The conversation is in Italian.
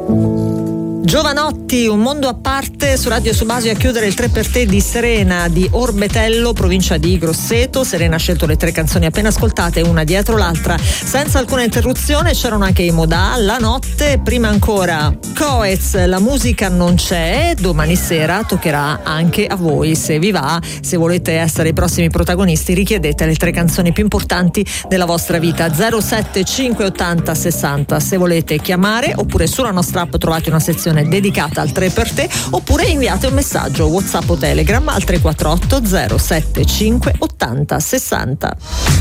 Giovanotti, un mondo a parte su Radio Subasio a chiudere il 3 per te di Serena di Orbetello, provincia di Grosseto. Serena ha scelto le 3 canzoni appena ascoltate, una dietro l'altra, senza alcuna interruzione. C'erano anche i Modà, La notte, prima ancora Coez, La musica non c'è. Domani sera toccherà anche a voi, se vi va, se volete essere i prossimi protagonisti, richiedete le 3 canzoni più importanti della vostra vita. 07 580 60 se volete chiamare, oppure sulla nostra app trovate una sezione dedicata al 3 per te, oppure inviate un messaggio WhatsApp o Telegram al 348 075 80 60.